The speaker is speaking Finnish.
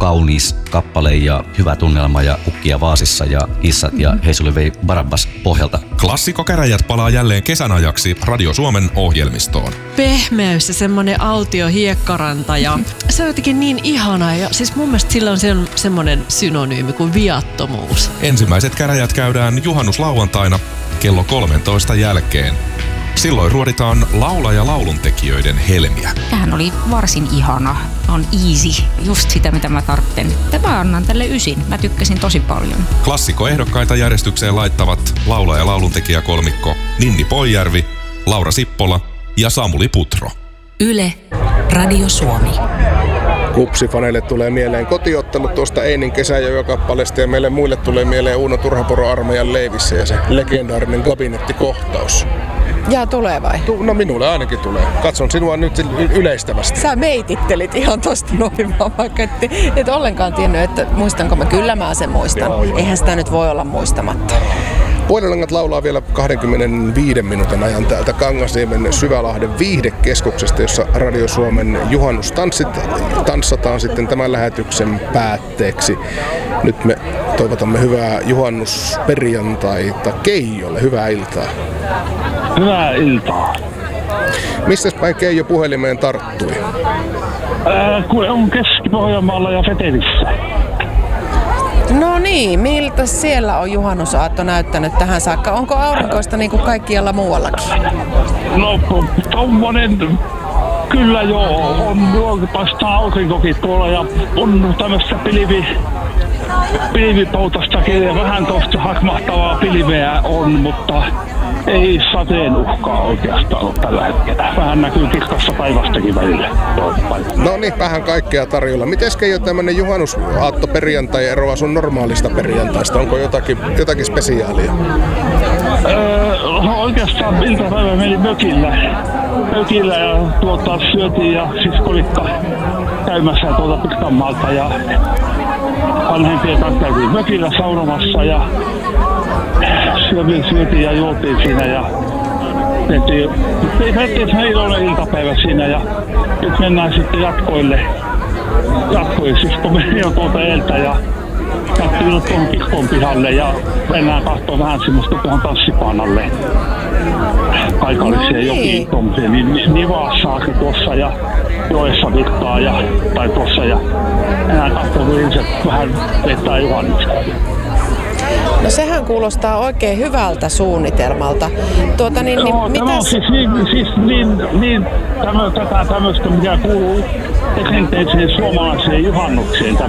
kaunis kappale ja hyvä tunnelma ja kukkia vaasissa ja kissat ja Hei sulle vei Barabbas pohjalta. Klassikkokäräjät palaa jälleen kesän ajaksi Radio Suomen ohjelmistoon. Pehmeys ja semmonen autio hiekkaranta ja se on jotenkin niin ihanaa ja siis mun mielestä sillä on semmonen synonyymi kuin viattomuus. Ensimmäiset käräjät käydään juhannuslauantaina kello 13 jälkeen. Silloin ruoditaan ja lauluntekijöiden helmiä. Tämähän oli varsin ihana. On easy. Just sitä, mitä mä tarvitsen. Mä annan tälle 9. Mä tykkäsin tosi paljon. Klassikkoehdokkaita järjestykseen laittavat ja lauluntekijäkolmikko Ninni Poijärvi, Laura Sippola ja Samuli Putro. Yle, Radio Suomi. Kupsifaneille tulee mieleen kotiottelut tuosta Einin kesäjojo-kappaleesta ja meille muille tulee mieleen Uuno Turhapuro armeijan leivissä ja se legendaarinen kabinettikohtaus. Ja tulee vai? No minulle ainakin tulee. Katson sinua nyt yleistävästi. Sä meitittelit ihan tosta noin vaan, vaikka et ollenkaan tiennyt, että muistanko mä. Kyllä mä sen muistan. Joo. Eihän sitä nyt voi olla muistamatta. Puolilangat laulaa vielä 25 minuutin ajan täältä Kangasniemen Syvälahden viihdekeskuksesta, jossa Radio Suomen juhannustanssit tanssataan sitten tämän lähetyksen päätteeksi. Nyt me toivotamme hyvää juhannusperjantaita Keijolle. Hyvää iltaa. Hyvää iltaa. Mistäs päin Keijo puhelimeen tarttui? Kun on Keski-Pohjanmaalla ja Vetelissä. No niin, miltä siellä on juhannusaatto näyttänyt tähän saakka? Onko aurinkoista niin kuin kaikkialla muuallakin? No, tommonen, kyllä joo, on paistaa aurinkokin tuolla ja on tämmöistä pilvipoutostakin ja vähän tuosta hakmahtavaa pilveä on, mutta ei sateen uhkaa oikeastaan ole tällä hetkellä. Vähän näkyy kirkasta päivästäkin välillä. No niin, vähän kaikkea tarjolla. Miten Keijo tämmönen juhannusaatto perjantai eroaa sun normaalista perjantaista? Onko jotakin spesiaalia? Oikeastaan iltapäivä meni mökillä ja syötiin ja siskolikka käymässä Pirkanmaalta ja vanhempien kanssa käytiin mökillä saunomassa ja syötiin ja juotiin siinä ja tehtiin meillä iltapäivä siinä ja nyt mennään sitten jatkoille. Sisko meni jo tuolta edeltä ja lähtiin tuohon kirkon pihalle ja mennään katsomaan vähän semmoista tuohon tanssipaanalle paikalliseen jokiin tuommoiseen Nivassaakin tuossa ja joessa virtaa tai tuossa ja mennään katsomaan ihmiset vähän vettää juhannusta. No sehän kuulostaa oikein hyvältä suunnitelmalta. Tämä on siis tämmöistä, mikä kuuluu perinteiseen suomalaiseen juhannukseen.